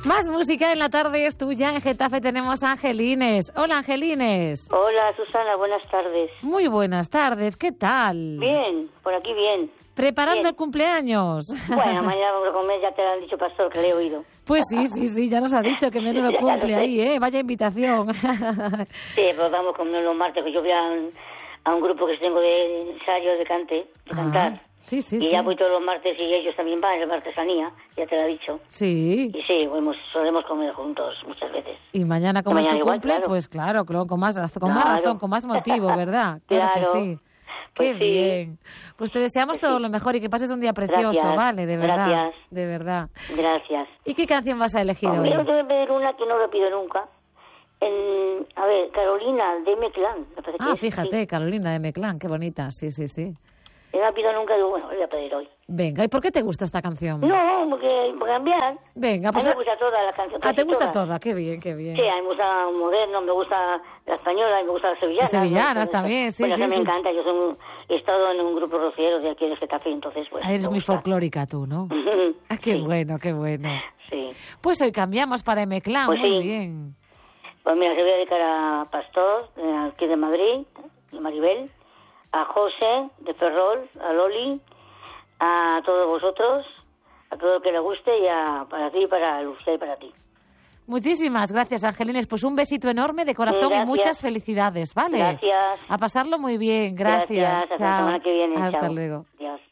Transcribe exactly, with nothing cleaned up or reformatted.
Más música en la tarde es tuya. En Getafe tenemos a Angelines. Hola, Angelines. Hola, Susana, buenas tardes. Muy buenas tardes, ¿qué tal? Bien, por aquí bien. ¿Preparando bien. el cumpleaños? Bueno, mañana vamos a comer, ya te lo han dicho, Pastor, que le he oído. Pues sí, sí, sí, ya nos ha dicho que menudo cumple ahí, ¿eh? Vaya invitación. Sí, pues vamos a comer los martes, que yo voy a un, a un grupo que tengo de ensayos de cante, de cantar. Ah, sí, sí, y sí. ya voy todos los martes y ellos también van, es de artesanía, ya te lo he dicho. Sí. Y sí, pues, solemos comer juntos muchas veces. Y mañana, como es tu igual, cumple, claro. pues claro, con más razón, con Claro. más razón, con más motivo, ¿verdad? Claro, Claro. que sí. Pues Qué sí. bien. Pues te deseamos Pues todo sí. lo mejor y que pases un día precioso, Gracias. ¿vale? De verdad. Gracias. De verdad. Gracias. ¿Y qué canción vas a elegir Oh, hoy? yo tengo que pedir una que no lo pido nunca. En, a ver, Carolina de M-Clan. me parece que Ah, es, fíjate, sí. Carolina de M-Clan, qué bonita, sí, sí, sí. Yo no la pido nunca, digo, bueno, le voy a pedir hoy. Venga, ¿y por qué te gusta esta canción? No, porque por cambiar. Venga, A pues... mí me gusta toda la canción. Ah, ¿te casi gusta todas. toda? Qué bien, qué bien. Sí, a mí me gusta moderno, me gusta la española, y me gusta la sevillana. Las sevillanas me gusta- también, sí, bueno, sí, que me sí. encanta, yo soy un- he estado en un grupo rociero de aquí de Getafe, entonces pues Ah, eres me muy gusta. folclórica tú, ¿no? Ah, qué Sí, bueno, qué bueno. sí. Pues hoy cambiamos para M-Clan, Pues muy sí. bien. Pues mira, se voy a dedicar a Pastor, de aquí de Madrid, de Maribel, a José, de Ferrol, a Loli, a todos vosotros, a todo el que le guste, y a, para ti, para Lucía y para ti. Muchísimas gracias, Angelines. Pues un besito enorme de corazón Gracias. y muchas felicidades, ¿vale? Gracias. A pasarlo muy bien. Gracias. Gracias, hasta la Chao. semana que viene. Hasta Chao. luego. Adiós.